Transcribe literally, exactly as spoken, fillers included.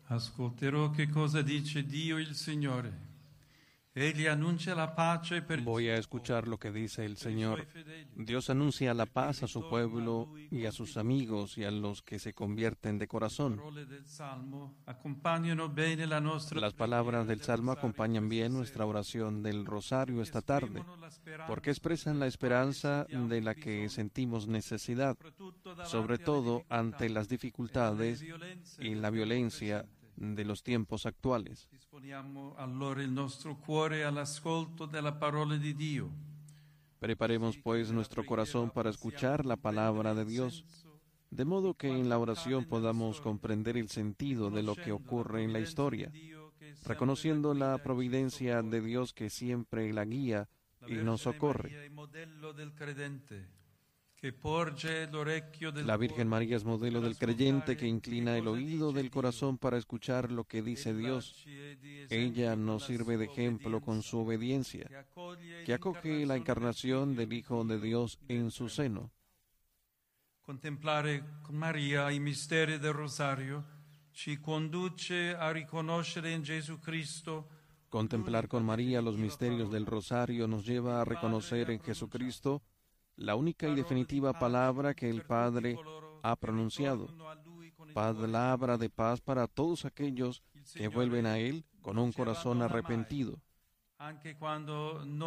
Ascolterò che cosa dice Dio il Signore. Egli annuncia la pace per Voy a escuchar lo que dice el Señor. Dios anuncia la paz a su pueblo y a sus amigos y a los que se convierten de corazón. Las palabras del Salmo acompañan bien nuestra oración del Rosario esta tarde, porque expresan la esperanza de la que sentimos necesidad, sobre todo ante las dificultades y la violencia de los tiempos actuales. Disponiamo allora il nostro cuore all'ascolto della parola di Dio. Preparemos pues nuestro corazón para escuchar la palabra de Dios, de modo que en la oración podamos comprender el sentido de lo que ocurre en la historia, reconociendo la providencia de Dios que siempre la guía y nos socorre. La Virgen María es modelo del creyente que inclina el oído del corazón para escuchar lo que dice Dios. Ella nos sirve de ejemplo con su obediencia, que acoge la encarnación del Hijo de Dios en su seno. Contemplare con Maria i misteri del Rosario ci conduce a riconoscere in Gesù Cristo. Contemplar con María los misterios del Rosario nos lleva a reconocer en Jesucristo la única y definitiva palabra que el Padre ha pronunciado, palabra de paz para todos aquellos que vuelven a Él con un corazón arrepentido.